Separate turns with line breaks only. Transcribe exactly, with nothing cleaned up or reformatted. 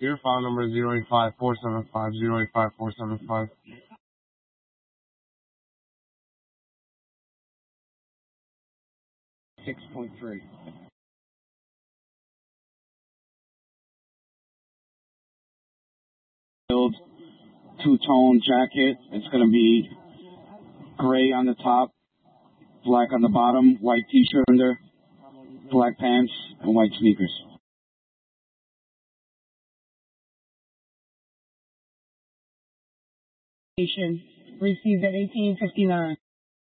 Your file number is zero eight five four seven five zero eight five four seven five. six point three. Two-tone jacket. It's going to be gray on the top, black on the bottom, white t-shirt under, black pants, and white sneakers.
Received at eighteen fifty-nine.